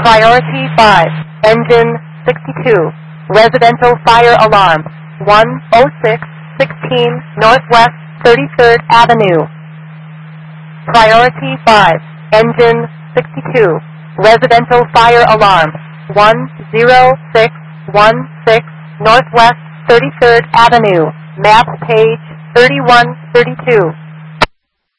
Priority 5, engine 62, residential fire alarm, 10616 Northwest 33rd Avenue. Priority 5, engine 62, residential fire alarm, 10616 Northwest 33rd Avenue, map page 3132.